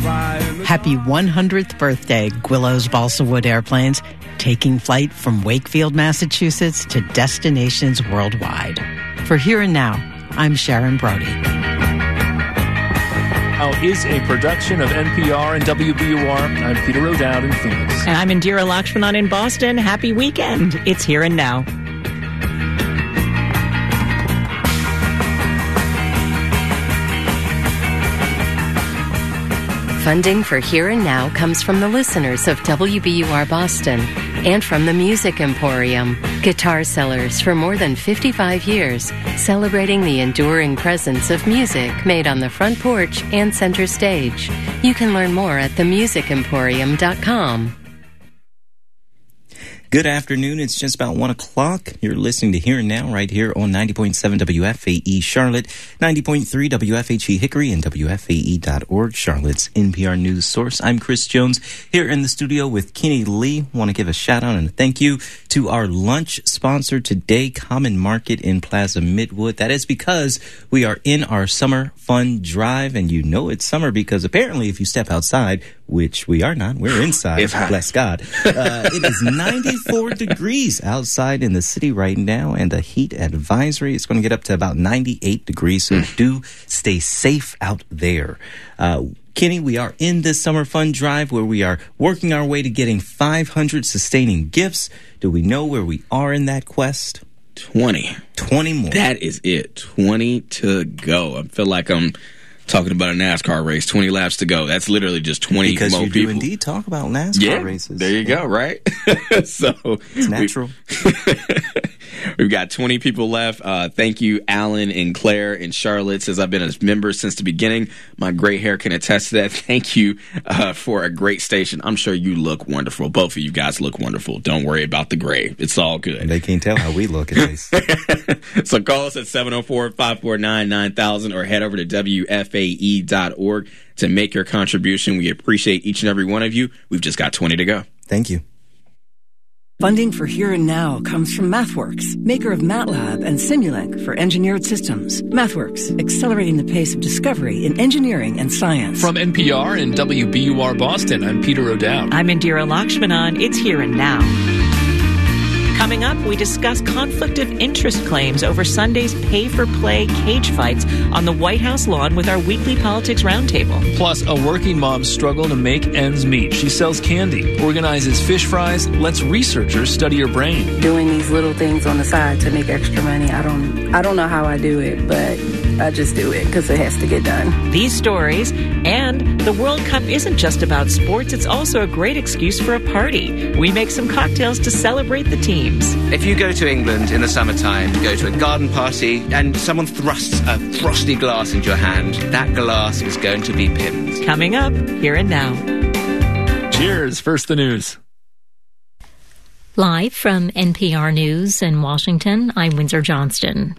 Happy 100th birthday, Gwillows Balsa Wood Airplanes, taking flight from Wakefield, Massachusetts to destinations worldwide. For Here and Now, I'm Sharon Brody. Now is a production of NPR and WBUR. I'm Peter O'Dowd in Phoenix. And I'm Indira Lakshmanan in Boston. Happy weekend. It's Here and Now. Funding for Here and Now comes from the listeners of WBUR Boston and from the Music Emporium, guitar sellers for more than 55 years, celebrating the enduring presence of music made on the front porch and center stage. You can learn more at themusicemporium.com. Good afternoon. It's just about 1 o'clock. You're listening to Here and Now right here on 90.7 WFAE Charlotte, 90.3 WFHE Hickory, and WFAE.org, Charlotte's NPR news source. I'm Chris Jones here in the studio with Kenny Lee. Want to give a shout out and a thank you to our lunch sponsor today, Common Market in Plaza Midwood. That is because we are in our summer fun drive, and you know it's summer because apparently if you step outside, which we are not, we're inside, bless God. It is 94 degrees outside in the city right now, and the heat advisory is going to get up to about 98 degrees, so do stay safe out there. Kenny, we are in this summer fun drive where we are working our way to getting 500 sustaining gifts. Do we know where we are in that quest? 20 more. That is it. 20 to go. I feel like I'm talking about a NASCAR race. 20 laps to go. That's literally just 20 because more you people. Do indeed talk about NASCAR races. There you go, right? So it's natural. We've got 20 people left. Thank you, Alan and Claire and Charlotte. Says I've been a member since the beginning. My gray hair can attest to that. Thank you for a great station. I'm sure you look wonderful. Both of you guys look wonderful. Don't worry about the gray. It's all good. They can't tell how we look at least. So call us at 704-549-9000 or head over to WFAE.org to make your contribution. We appreciate each and every one of you. We've just got 20 to go. Thank you. Funding for Here and Now comes from MathWorks, maker of MATLAB and Simulink for engineered systems. MathWorks, accelerating the pace of discovery in engineering and science. From NPR and WBUR Boston, I'm Peter O'Dowd. I'm Indira Lakshmanan. It's Here and Now. Coming up, we discuss conflict of interest claims over Sunday's pay-for-play cage fights on the White House lawn with our weekly politics roundtable. Plus, a working mom's struggle to make ends meet. She sells candy, organizes fish fries, lets researchers study her brain. Doing these little things on the side to make extra money, I don't know how I do it, but I just do it because it has to get done. These stories and the World Cup isn't just about sports, it's also a great excuse for a party. We make some cocktails to celebrate the teams. If you go to England in the summertime, go to a garden party and someone thrusts a frosty glass into your hand, that glass is going to be pinned. Coming up, Here and Now. Cheers. First the news. Live from NPR News in Washington, I'm Windsor Johnston.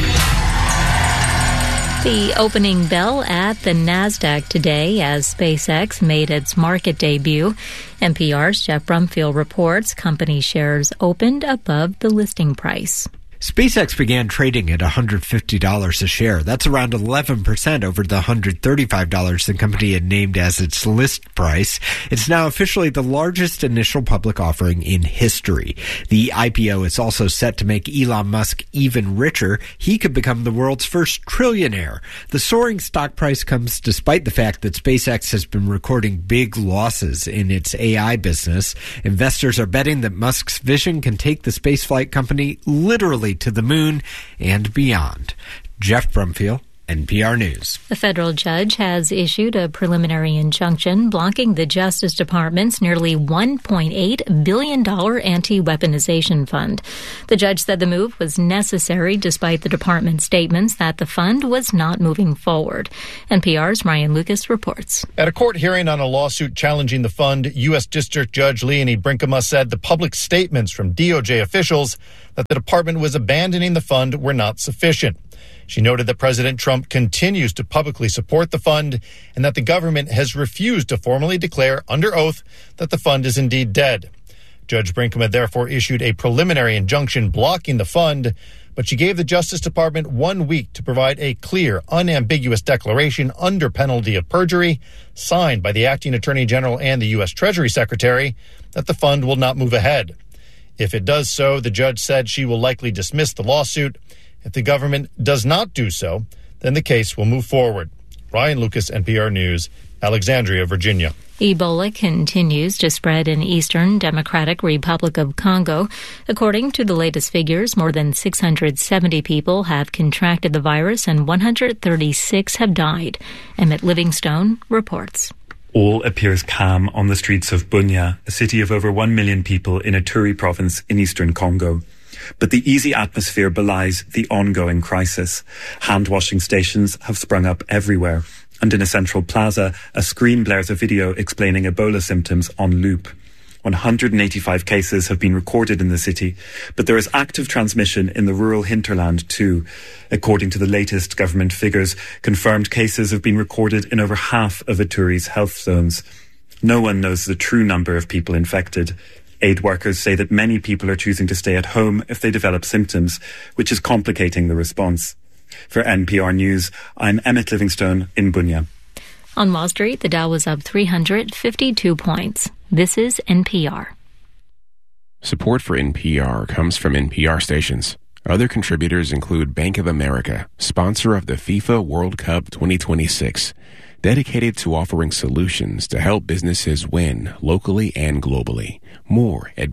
The opening bell at the NASDAQ today as SpaceX made its market debut. NPR's Jeff Brumfield reports company shares opened above the listing price. SpaceX began trading at $150 a share. That's around 11% over the $135 the company had named as its list price. It's now officially the largest initial public offering in history. The IPO is also set to make Elon Musk even richer. He could become the world's first trillionaire. The soaring stock price comes despite the fact that SpaceX has been recording big losses in its AI business. Investors are betting that Musk's vision can take the spaceflight company literally to the moon and beyond. Jeff Brumfield, NPR News. The federal judge has issued a preliminary injunction blocking the Justice Department's nearly $1.8 billion anti-weaponization fund. The judge said the move was necessary despite the department's statements that the fund was not moving forward. NPR's Ryan Lucas reports. At a court hearing on a lawsuit challenging the fund, U.S. District Judge Leonie Brinkema said the public statements from DOJ officials that the department was abandoning the fund were not sufficient. She noted that President Trump continues to publicly support the fund and that the government has refused to formally declare under oath that the fund is indeed dead. Judge Brinkema therefore issued a preliminary injunction blocking the fund, but she gave the Justice Department 1 week to provide a clear, unambiguous declaration under penalty of perjury, signed by the acting Attorney General and the U.S. Treasury Secretary, that the fund will not move ahead. If it does so, the judge said she will likely dismiss the lawsuit. If the government does not do so, then the case will move forward. Ryan Lucas, NPR News, Alexandria, Virginia. Ebola continues to spread in Eastern Democratic Republic of Congo. According to the latest figures, more than 670 people have contracted the virus and 136 have died. Emmett Livingstone reports. All appears calm on the streets of Bunia, a city of over 1 million people in Ituri province in eastern Congo. But the easy atmosphere belies the ongoing crisis. Hand-washing stations have sprung up everywhere. And in a central plaza, a screen blares a video explaining Ebola symptoms on loop. 185 cases have been recorded in the city, but there is active transmission in the rural hinterland too. According to the latest government figures, confirmed cases have been recorded in over half of Ituri's health zones. No one knows the true number of people infected. Aid workers say that many people are choosing to stay at home if they develop symptoms, which is complicating the response. For NPR News, I'm Emmett Livingstone in Bunia. On Wall Street, the Dow was up 352 points. This is NPR. Support for NPR comes from NPR stations. Other contributors include Bank of America, sponsor of the FIFA World Cup 2026, dedicated to offering solutions to help businesses win locally and globally. More at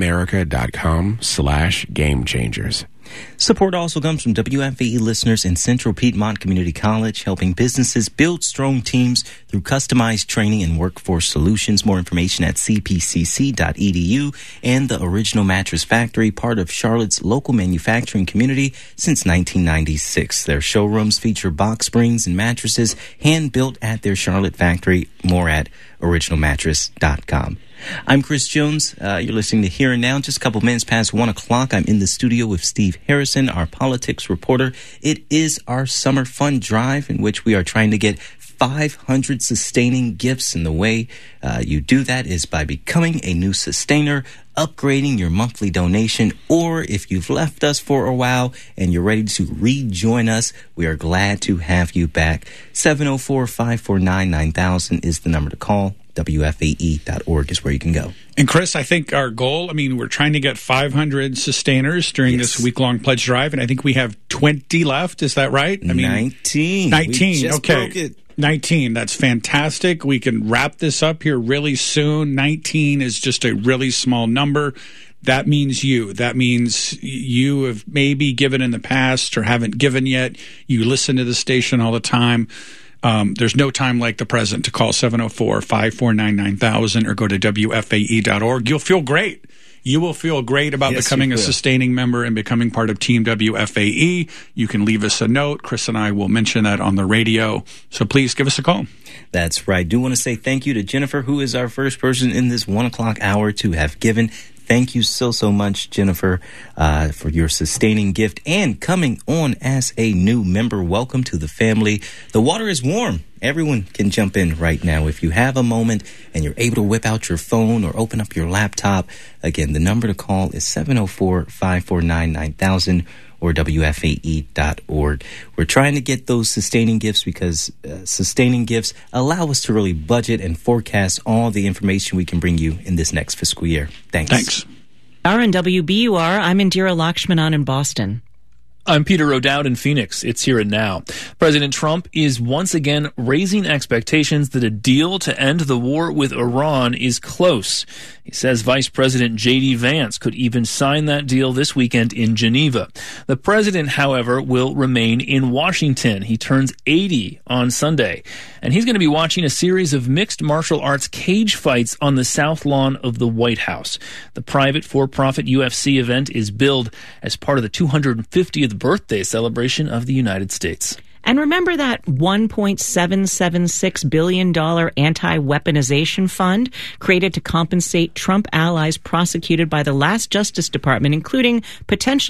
bankofamerica.com/gamechangers. Support also comes from WFAE listeners in Central Piedmont Community College, helping businesses build strong teams through customized training and workforce solutions. More information at cpcc.edu. And the Original Mattress Factory, part of Charlotte's local manufacturing community since 1996. Their showrooms feature box springs and mattresses hand-built at their Charlotte factory. More at originalmattress.com. I'm Chris Jones. You're listening to Here and Now. Just a couple minutes past 1 o'clock. I'm in the studio with Steve Harrison, our politics reporter. It is our summer fund drive in which we are trying to get 500 sustaining gifts. And the way you do that is by becoming a new sustainer, upgrading your monthly donation, or if you've left us for a while and you're ready to rejoin us, we are glad to have you back. 704-549-9000 is the number to call. WFAE.org is where you can go. And Chris, I think our goal, we're trying to get 500 sustainers during this week-long pledge drive, and I think we have 20 left. Is that right? 19. 19, okay. 19, that's fantastic. We can wrap this up here really soon. 19 is just a really small number. That means you. That means you have maybe given in the past or haven't given yet. You listen to the station all the time. There's no time like the present to call 704-549-9000 or go to WFAE.org. You'll feel great. You will feel great about becoming a sustaining member and becoming part of Team WFAE. You can leave us a note. Chris and I will mention that on the radio. So please give us a call. That's right. I do want to say thank you to Jennifer, who is our first person in this 1 o'clock hour to have given. Thank you so much, Jennifer, for your sustaining gift and coming on as a new member. Welcome to the family. The water is warm. Everyone can jump in right now. If you have a moment and you're able to whip out your phone or open up your laptop, again, the number to call is 704-549-9000 or WFAE.org. We're trying to get those sustaining gifts because sustaining gifts allow us to really budget and forecast all the information we can bring you in this next fiscal year. Thanks. RNWBUR, I'm Indira Lakshmanan in Boston. I'm Peter O'Dowd in Phoenix. It's Here and Now. President Trump is once again raising expectations that a deal to end the war with Iran is close. He says Vice President J.D. Vance could even sign that deal this weekend in Geneva. The president, however, will remain in Washington. He turns 80 on Sunday, and he's going to be watching a series of mixed martial arts cage fights on the south lawn of the White House. The private for-profit UFC event is billed as part of the 250th birthday celebration of the United States. And remember that $1.776 billion anti-weaponization fund created to compensate Trump allies prosecuted by the last Justice Department, including potentially